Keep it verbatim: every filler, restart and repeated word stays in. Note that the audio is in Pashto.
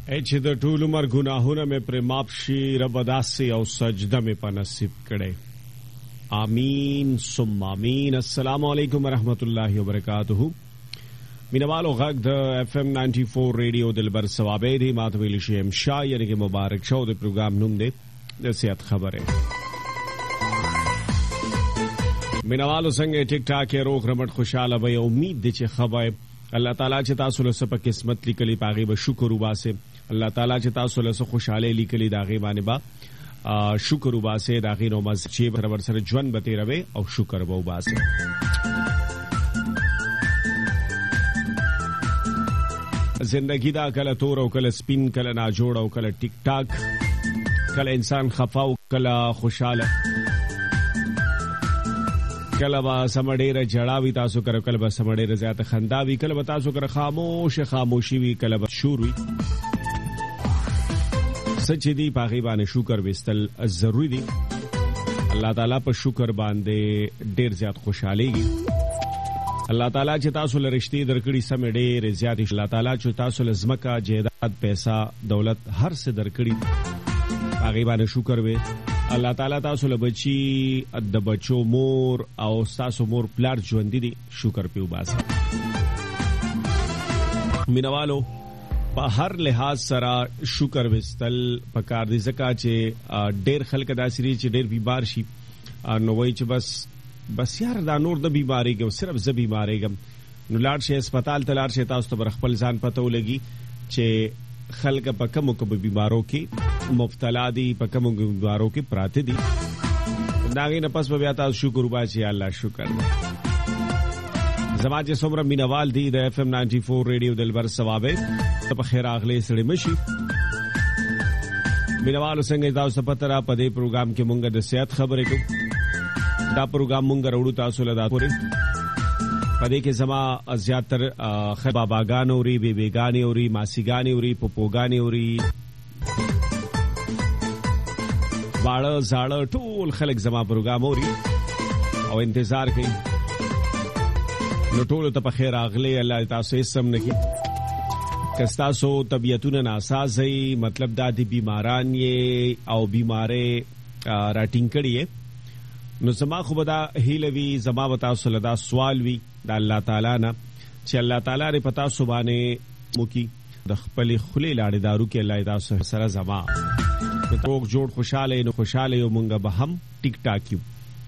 اې چې د ټول عمر ګناهونه مې پر معاف شي رب داسې او سجده مې په نصیب کړي آمین ثم آمین. السلام علیکم ورحمۃ اللہ وبرکاتہ. مینوالو غږ د اف ام نائنٹی فور ریډیو دلبر ثوابې دی ماته ویل شي ام شاه یعنی کې مبارک شو د پروګرام نوم دی د صحت خبره. مینوالو څنګه ټیک ټاک روغ رمټ خوشاله وي امید دي چې خبره الله تعالی چې تاسو له سپه قسمت لیکلي پاغي به شکر وباسه. الله تعالی چې تاسو له خوشاله لیکلي داغي باندې با شکر وباسه داغي نو مز چې برابر سره ژوند به تیروي او شکر به وباسه. زندگی دا کله تور او کله سپین کله نا جوړ او کله ټیک ټاک کله انسان خفا او کله خوشاله کله با سمډېره جړاوي تاسو کړو کله با سمډېره زیات خنداوي کله با تاسو کړ خاموش خاموشي وی کله با شور وی. سچ دی پاغي باندې شکر وستل ضروری دی. الله تعالی په شکر باندې ډیر زیات خوشاليږي. الله تعالی چې تاسو لرشتي درکړي سم ډیر زیات الله تعالی چې تاسو لزمکا جیدات پیسہ دولت هر څه درکړي پاغي باندې شکر وې. الله تعالی تاسو له بچي د بچو مور او تاسو مور پلار ژوند دي شکر پیو باسه. مینوالو په هر لحاظ سره شکر وستل پکار دي ځکه چې ډېر خلک داسري چې ډېر بیمار شي نو وای چې بس بس یار دا نور د بیماری کې صرف ز بیماری کې نو لاړ شي هسپتال ته لاړ شي تاسو ته خپل ځان پته ولګي چې خلک په کومو کومو بیمارو کې مبتلا دي په کومو بیمارو کې پراته دي. داغې نه پس بیا تاسو شکر وباسئ. الله شکر زما چې څومره مینوال دي د اف ام نائنٹی فور ریډیو دلبر ثوابې په خیر اغله سړې مشي مینوال څنګه تاسو پته را پدې پروګرام کې مونږ د صحت خبرې کوو. دا پروګرام مونږ راوړو تاسو له داپورې پدې کې زما زیاتر خباباګان اوري بیبيګان اوري ماسيګان اوري پپوګان اوري واړه زاړه ټول خلک زما پروګرام اوري او انتظار کوي. نو ټول ته په خیر اغله الله تاسو یې سم نکي کستا سو طبيعتونه ناسازي مطلب د دې بیماران یې او بیماره راټینګ کړي. نو زما خو بدا هیلوي زما وتا سولدا سوال وی د الله تعالی نه چې الله تعالی ری پتا سبانه موکي د خپل خلی لاړې دارو کې الله تاسو سره زما ته جوړ خوشاله نو خوشاله یو مونږ به هم ټیک ټاک یو.